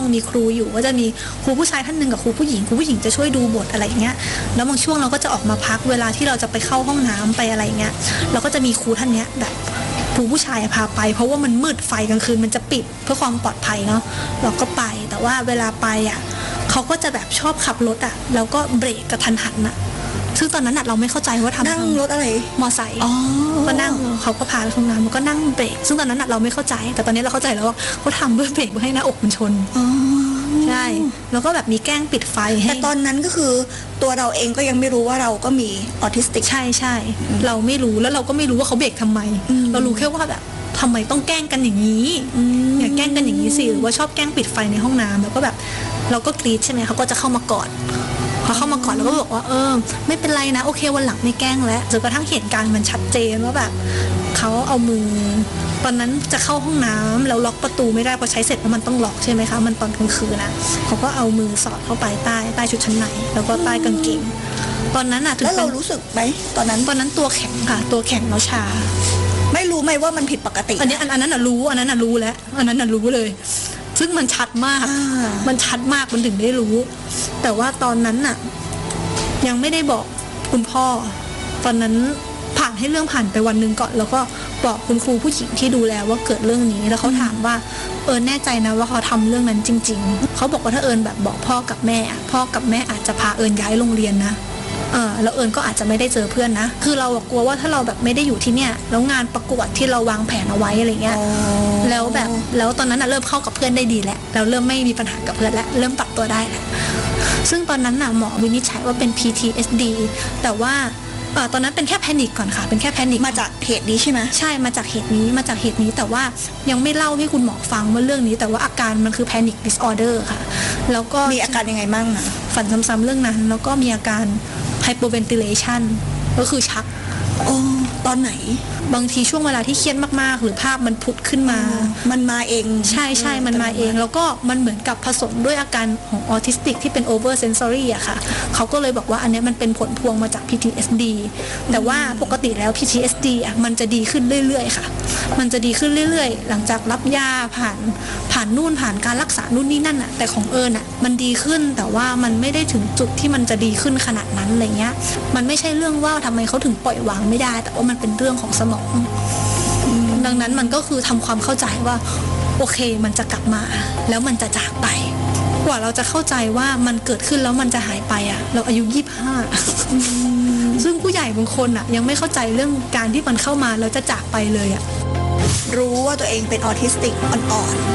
มีครูอยู่ก็จะมีครูผู้ชายท่านหนึ่งกับครูผู้หญิงจะช่วยดูบทอะไรเงี้ยแล้วบางช่วงเราก็จะออกมาพักเวลาที่เราจะไปเข้าห้องน้ำไปอะไรเงี้ยเราก็จะมีครูท่านเนี้ยแบบครูผู้ชายพาไปเพราะว่ามันมืดไฟกลางคืนมันจะปิดเพื่อความปลอดภัยเนาะเราก็ไปแต่ว่าเวลาไปอ่ะเขาก็จะแบบชอบขับรถอ่ะแล้วก็เบรกกระทันหันอ่ะซึ่งตอนนั้นเราไม่เข้าใจว่าทำนั่งรถอะไรมอไซค์ก็นั่งเขาก็พาไปห้องน้ำมันก็นั่งเบรกซึ่งตอนนั้นเราไม่เข้าใจแต่ตอนนี้เราเข้าใจแล้วว่าเขาทำเพื่อเบรกเพื่อให้หน้าอกมันชนใช่แล้วก็แบบมีแกล้งปิดไฟแต่ตอนนั้นก็คือตัวเราเองก็ยังไม่รู้ว่าเราก็มีออทิสติกใช่เราไม่รู้แล้วเราก็ไม่รู้ว่าเขาเบรกทำไมเรารู้แค่ว่าแบบทำไมต้องแกล้งกันอย่างนี้อย่าแกล้งกันอย่างนี้สิหรือว่าชอบแกล้งปิดไฟในห้องน้ำแล้วก็แบบเราก็กรี๊ดใช่ไหมเขาก็จะเข้ามากอดพอเข้ามาก่อนแล้วก็บอกว่าไม่เป็นไรนะโอเควันหลังไม่แกล้งแล้วจนกระทั่งเหตุการณ์มันชัดเจนว่าแบบเขาเอามือตอนนั้นจะเข้าห้องน้ำแล้วล็อกประตูไม่ได้พอใช้เสร็จแล้วมันต้องล็อกใช่ไหมคะมันตอนกลางคืนนะเขาก็เอามือสอดเข้าไปใต้ชุดชั้นในแล้วก็ใต้กางเกงตอนนั้นถึงแล้วเรารู้สึกไหมตอนนั้นตัวแข็งค่ะตัวแข็งแล้วชาไม่รู้ไหมว่ามันผิดปกติอันนั้นรู้แล้วอันนั้นรู้เลยซึ่งมันชัดมากมันถึงได้รู้แต่ว่าตอนนั้นยังไม่ได้บอกคุณพ่อตอนนั้นผ่านให้เรื่องผ่านไปวันนึงก่อนแล้วก็บอกคุณครูผู้หญิงที่ดูแลว่าเกิดเรื่องนี้แล้วเขาถามว่าแน่ใจนะว่าเขาทำเรื่องนั้นจริงๆเขาบอกว่าถ้าแบบบอกพ่อกับแม่อาจจะพาย้ายโรงเรียนนะแล้วก็อาจจะไม่ได้เจอเพื่อนนะคือเรากลัวว่าถ้าเราแบบไม่ได้อยู่ที่เนี่ยแล้วงานประกวดที่เราวางแผนเอาไว้อะไรเงี้ยแล้วตอนนั้นเริ่มเข้ากับเพื่อนได้ดีแล้วเราเริ่มไม่มีปัญหากับเพื่อนแล้วเริ่มปรับตัวได้แล้วซึ่งตอนนั้นหมอวินิจฉัยว่าเป็น PTSD แต่ว่าตอนนั้นเป็นแค่แพนิคก่อนค่ะเป็นแค่แพนิคมาจากเหตุนี้ใช่ไหมใช่มาจากเหตุนี้แต่ว่ายังไม่เล่าให้คุณหมอฟังว่าเรื่องนี้แต่ว่าอาการมันคือแพนิคดิสออเดอร์ค่ะแล้วก็มีอาการยังไงบ้างฝันซ้ำๆเรื่องนั้นแล้วก็มีอาการhypoventilation ก็คือชักตอนไหนบางทีช่วงเวลาที่เครียดมากๆหรือภาพมันผุดขึ้นมามันมาเองใช่มันมาเองแล้วก็มันเหมือนกับผสมด้วยอาการของออทิสติกที่เป็น over sensory อะค่ะเขาก็เลยบอกว่าอันนี้มันเป็นผลพวงมาจาก PTSD แต่ว่าปกติแล้ว PTSD มันจะดีขึ้นเรื่อยๆค่ะมันจะดีขึ้นเรื่อยๆหลังจากรับยาผ่านนู่นผ่านการรักษานู่นนี่นั่นแต่ของมันดีขึ้นแต่ว่ามันไม่ได้ถึงจุดที่มันจะดีขึ้นขนาดนั้นอะไรเงี้ยมันไม่ใช่เรื่องว่าทำไมเขาถึงปล่อยวางไม่ได้แต่ว่ามันเป็นเรื่องของสมองดังนั้นมันก็คือทำความเข้าใจว่าโอเคมันจะกลับมาแล้วมันจะจากไปกว่าเราจะเข้าใจว่ามันเกิดขึ้นแล้วมันจะหายไปเราอายุ25ซึ่งผู้ใหญ่บางคนยังไม่เข้าใจเรื่องการที่มันเข้ามาแล้วจะจากไปเลยรู้ว่าตัวเองเป็นออทิสติกอ่อนๆ